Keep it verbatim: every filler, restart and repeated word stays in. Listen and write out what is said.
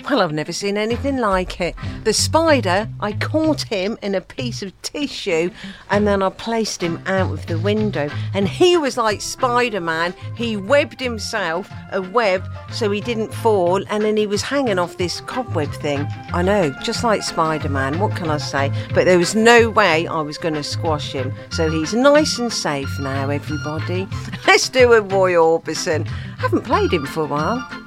Well, I've never seen anything like it. The spider, I caught him in a piece of tissue and then I placed him out of the window. And he was like Spider-Man. He webbed himself a web so he didn't fall, and then he was hanging off this cobweb thing. I know, just like Spider-Man, what can I say? But there was no way I was going to squash him. So he's nice and safe now, everybody. Let's do a Roy Orbison. I haven't played him for a while.